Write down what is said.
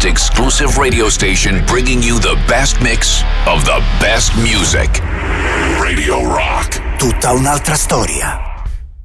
most exclusive radio station bringing you the best mix of the best music. Radio Rock. Tutta un'altra storia.